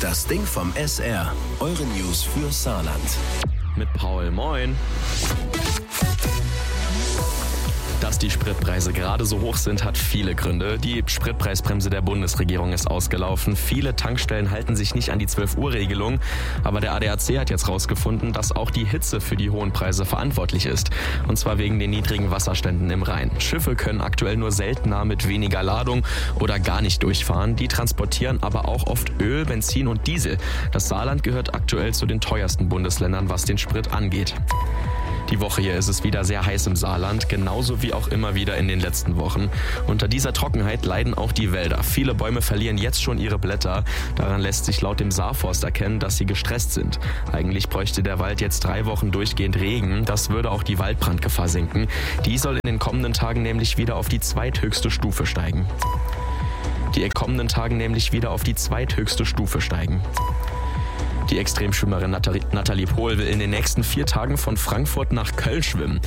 Das Ding vom SR. Eure News für Saarland. Mit Paul, moin. Dass die Spritpreise gerade so hoch sind, hat viele Gründe. Die Spritpreisbremse der Bundesregierung ist ausgelaufen. Viele Tankstellen halten sich nicht an die 12-Uhr-Regelung. Aber der ADAC hat jetzt rausgefunden, dass auch die Hitze für die hohen Preise verantwortlich ist. Und zwar wegen den niedrigen Wasserständen im Rhein. Schiffe können aktuell nur seltener mit weniger Ladung oder gar nicht durchfahren. Die transportieren aber auch oft Öl, Benzin und Diesel. Das Saarland gehört aktuell zu den teuersten Bundesländern, was den Sprit angeht. Die Woche hier ist es wieder sehr heiß im Saarland, genauso wie auch immer wieder in den letzten Wochen. Unter dieser Trockenheit leiden auch die Wälder. Viele Bäume verlieren jetzt schon ihre Blätter. Daran lässt sich laut dem Saarforst erkennen, dass sie gestresst sind. Eigentlich bräuchte der Wald jetzt 3 Wochen durchgehend Regen. Das würde auch die Waldbrandgefahr senken. Die soll in den kommenden Tagen nämlich wieder auf die zweithöchste Stufe steigen. Die Extremschwimmerin Nathalie Pohl will in den nächsten 4 Tagen von Frankfurt nach Köln schwimmen.